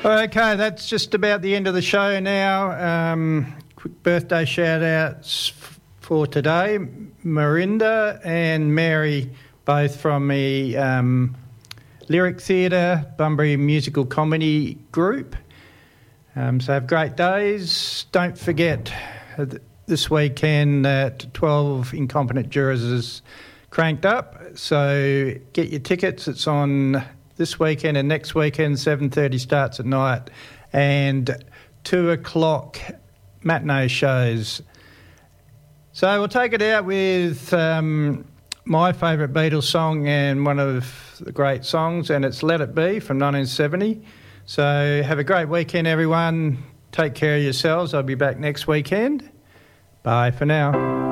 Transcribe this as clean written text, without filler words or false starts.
Okay, that's just about the end of the show now. Quick birthday shout-outs for today. Marinda and Mary, both from the Lyric Theatre, Bunbury Musical Comedy Group. So have great days. Don't forget, this weekend at 12, Incompetent Jurors is cranked up. So get your tickets. It's on this weekend and next weekend. 7:30 starts at night. And 2 o'clock matinee shows. So we'll take it out with my favourite Beatles song and one of the great songs, and it's Let It Be from 1970. So have a great weekend, everyone. Take care of yourselves. I'll be back next weekend. Bye for now.